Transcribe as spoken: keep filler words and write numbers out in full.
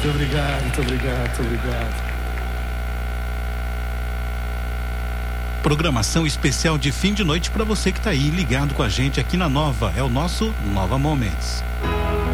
Muito obrigado, muito obrigado, muito obrigado. Programação especial de fim de noite para você que está aí ligado com a gente aqui na Nova. É o nosso Nova Moments.